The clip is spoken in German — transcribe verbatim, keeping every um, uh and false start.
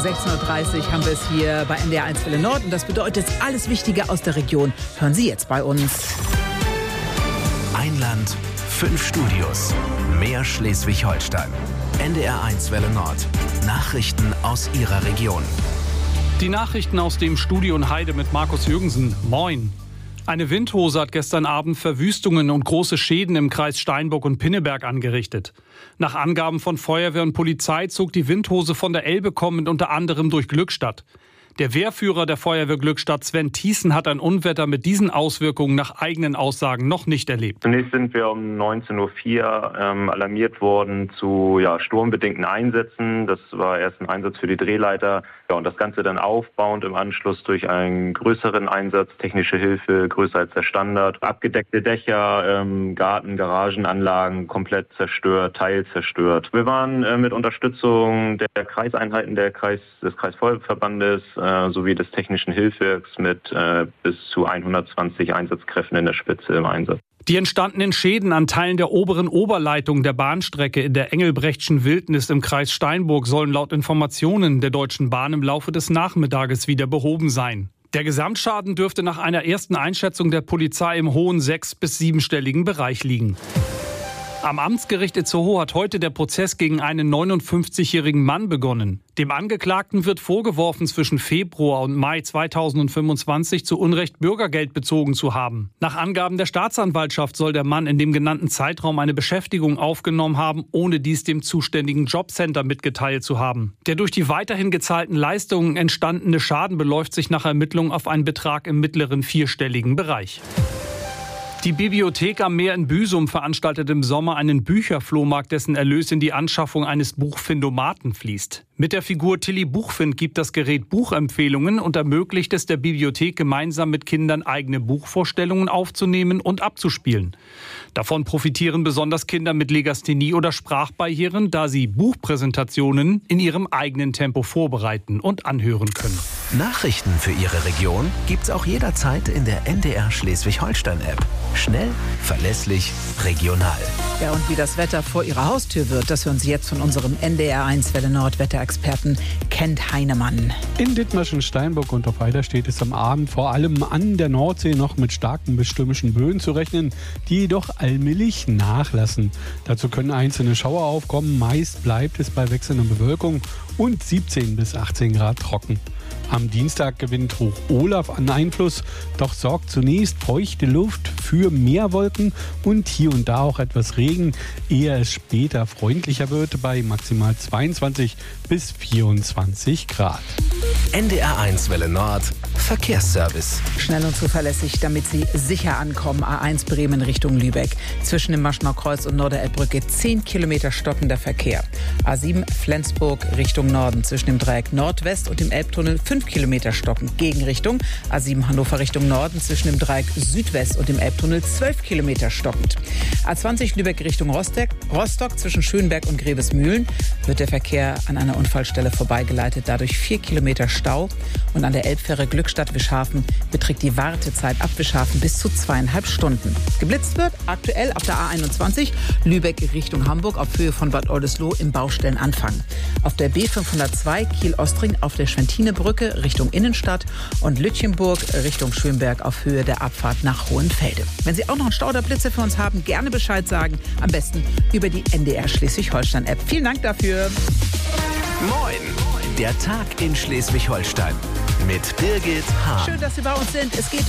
sechzehn Uhr dreißig haben wir es hier bei N D R eins Welle Nord. Und das bedeutet, alles Wichtige aus der Region hören Sie jetzt bei uns. Ein Land, fünf Studios, mehr Schleswig-Holstein. N D R eins Welle Nord. Nachrichten aus Ihrer Region. Die Nachrichten aus dem Studio in Heide mit Markus Jürgensen. Moin. Eine Windhose hat gestern Abend Verwüstungen und große Schäden im Kreis Steinburg und Pinneberg angerichtet. Nach Angaben von Feuerwehr und Polizei zog die Windhose von der Elbe kommend unter anderem durch Glückstadt. Der Wehrführer der Feuerwehr Glückstadt, Sven Thiessen, hat ein Unwetter mit diesen Auswirkungen nach eigenen Aussagen noch nicht erlebt. Zunächst sind wir um neunzehn Uhr vier ähm, alarmiert worden zu ja, sturmbedingten Einsätzen. Das war erst ein Einsatz für die Drehleiter. Ja, und das Ganze dann aufbauend im Anschluss durch einen größeren Einsatz, technische Hilfe, größer als der Standard. Abgedeckte Dächer, ähm, Garten, Garagenanlagen komplett zerstört, teilzerstört. Wir waren äh, mit Unterstützung der Kreiseinheiten der Kreis, des Kreisfeuerwehrverbandes äh, sowie des technischen Hilfswerks mit äh, bis zu hundertzwanzig Einsatzkräften in der Spitze im Einsatz. Die entstandenen Schäden an Teilen der oberen Oberleitung der Bahnstrecke in der Engelbrechtschen Wildnis im Kreis Steinburg sollen laut Informationen der Deutschen Bahn im Laufe des Nachmittages wieder behoben sein. Der Gesamtschaden dürfte nach einer ersten Einschätzung der Polizei im hohen sechs- bis siebenstelligen Bereich liegen. Am Amtsgericht Itzehoe hat heute der Prozess gegen einen neunundfünfzigjährigen Mann begonnen. Dem Angeklagten wird vorgeworfen, zwischen Februar und Mai zweitausendfünfundzwanzig zu Unrecht Bürgergeld bezogen zu haben. Nach Angaben der Staatsanwaltschaft soll der Mann in dem genannten Zeitraum eine Beschäftigung aufgenommen haben, ohne dies dem zuständigen Jobcenter mitgeteilt zu haben. Der durch die weiterhin gezahlten Leistungen entstandene Schaden beläuft sich nach Ermittlung auf einen Betrag im mittleren vierstelligen Bereich. Die Bibliothek am Meer in Büsum veranstaltet im Sommer einen Bücherflohmarkt, dessen Erlös in die Anschaffung eines Buchfindomaten fließt. Mit der Figur Tilly Buchfind gibt das Gerät Buchempfehlungen und ermöglicht es der Bibliothek, gemeinsam mit Kindern eigene Buchvorstellungen aufzunehmen und abzuspielen. Davon profitieren besonders Kinder mit Legasthenie oder Sprachbarrieren, da sie Buchpräsentationen in ihrem eigenen Tempo vorbereiten und anhören können. Nachrichten für Ihre Region gibt's auch jederzeit in der N D R Schleswig-Holstein-App. Schnell, verlässlich, regional. Ja, und wie das Wetter vor Ihrer Haustür wird, das hören Sie jetzt von unserem N D R eins Welle Nord Wetterexperten Kent Heinemann. In Dithmarschen, Steinburg und auf Heide steht es am Abend vor allem an der Nordsee noch mit starken bis stürmischen Böen zu rechnen, die jedoch allmählich nachlassen. Dazu können einzelne Schauer aufkommen, meist bleibt es bei wechselnder Bewölkung und siebzehn bis achtzehn Grad trocken. Am Dienstag gewinnt Hoch Olaf an Einfluss, doch sorgt zunächst feuchte Luft für mehr Wolken und hier und da auch etwas Regen, ehe es später freundlicher wird bei maximal zweiundzwanzig bis vierundzwanzig Grad. N D R eins Welle Nord Verkehrsservice. Schnell und zuverlässig, damit Sie sicher ankommen. A eins Bremen Richtung Lübeck. Zwischen dem Maschenau Kreuz und Norderelbbrücke zehn Kilometer stockender Verkehr. A sieben Flensburg Richtung Norden. Zwischen dem Dreieck Nordwest und dem Elbtunnel fünf Kilometer stockend. Gegenrichtung A sieben Hannover Richtung Norden. Zwischen dem Dreieck Südwest und dem Elbtunnel zwölf Kilometer stockend. A zwanzig Lübeck Richtung Rostock. Rostock zwischen Schönberg und Grevesmühlen wird der Verkehr an einer Unfallstelle vorbeigeleitet. Dadurch vier Kilometer Stau. Und an der Elbfähre Glückstadt-Wischhafen beträgt die Wartezeit ab Wischhafen bis zu zweieinhalb Stunden. Geblitzt wird aktuell auf der A einundzwanzig Lübeck Richtung Hamburg auf Höhe von Bad Oldesloe im Baustellenanfang. Auf der B fünfhundertzwei Kiel-Ostring auf der Schwentinebrücke Richtung Innenstadt und Lütchenburg Richtung Schönberg auf Höhe der Abfahrt nach Hohenfelde. Wenn Sie auch noch einen Stau oder Blitze für uns haben, gerne Bescheid sagen. Am besten über die N D R Schleswig-Holstein-App. Vielen Dank dafür. Moin! Der Tag in Schleswig-Holstein mit Birgit Hahn. Schön, dass Sie bei uns sind. Es geht